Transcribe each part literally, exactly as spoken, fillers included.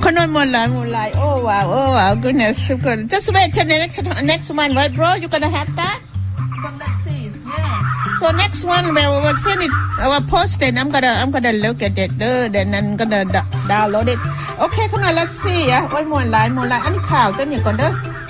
คนนmore like more like oh wow oh wow goodness so good just wait till the next next one right bro you gonna have that but let's see yeah so next one we will send it I will post it I'm gonna I'm gonna look at it then I'm gonna download it okay คนนั้น let's see อ่ะ oh more like more like อันนี้ข่าวตัวนี้ก่อนเด้อ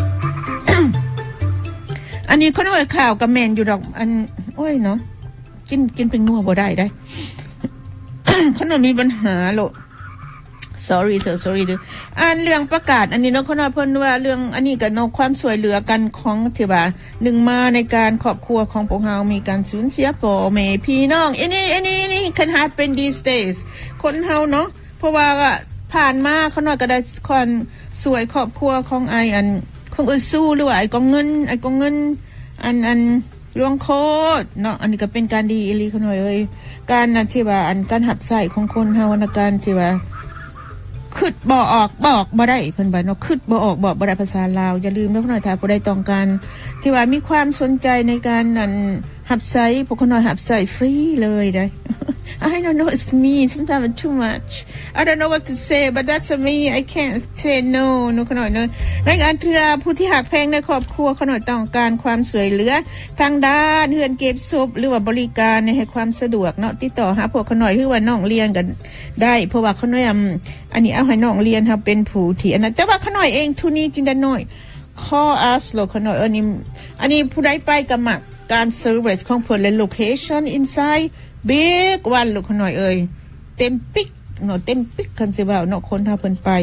อันนี้คนเอาข่าวกับแมนอยู่ดอกอันโอ้ยเนาะกินกินเป็นนัวบ่ได้ได้ คนมีปัญหาโล sorry sir sorry เด้ออ่านเรื่องประกาศอันนี้เนาะคนว่าเพิ่นว่าเรื่องอันนี้ก็เนาะความช่วยเหลือกันของที่ว่าหนึ่งมาในการครอบครัวของพวกเฮามีการสูญเสียพ่อแม่พี่น้องอันนี้อันนี้นี่ can happen these days คนเฮาเนาะเพราะว่าผ่านมาเขาน้อยก็ได้คนสวยครอบครัวของไออันของอื่นสู้หรือว่าไอ้กองเงินไอ้กองเงินอันอันลวงโคตรเนาะอันนี้ก็เป็นการดีอีหลีเขาหน่อยเอ้ยการนะที่ว่าอันการหับใส่ของคนเฮาในการที่ว่าคิดบ่ออกบอกบ่ได้เพิ่นว่าเนาะคิดบ่ออกบอกบ่ได้ภาษาลาวอย่าลืมเด้อเขาหน่อยถ้าผู้ใดต้องการที่ว่ามีความสนใจในการนั่นหับใส่พวกเขาหน่อยหับใส่ฟรีเลยได้ I don't know it's me sometimes it's too much I don't know what to say but that's me I can't say no นูขน่อยเนอะในการเทื่อผู้ที่หักแพงในครอบครัวขน่อยต้องการความช่วยเหลือทางด้านเฮือนเก็บศพหรือว่าบริการให้ความสะดวกเนาะติดต่อหาพวกขน่อยหรือว่าน้องเรียนกันได้เพราะว่าขน่อยอันนี้เอาให้น้องเรียนครับเป็นผู้ที่อันนั้นแต่ว่าขน่อยเองทุนี้จริงๆน้อย call us โลขน่อยอันนี้อันนี้ผู้ใดไปกับมักการเซอร์วิสของเพิ่นและโลเคชั่น inside big one ลูกขน่อยเอ้ยเต็มปิกเนาะเต็มปิกคันสิว่าเนาะคนเฮาเพิ่นไป